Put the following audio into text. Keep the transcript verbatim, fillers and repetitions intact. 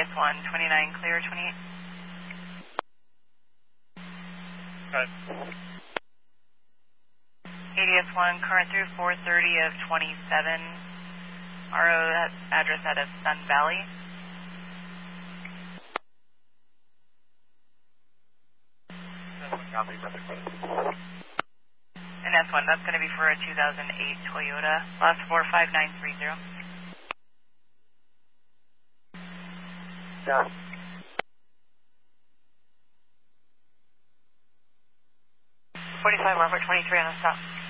S one, twenty-nine clear, twenty-eight. Right. A D S one, current through four thirty of twenty-seven, R O address out of Sun Valley. Copy, perfect. And S one, that's going to be for a two thousand eight Toyota, last four five nine three zero. Yeah. forty-five, one for twenty-three on the stop.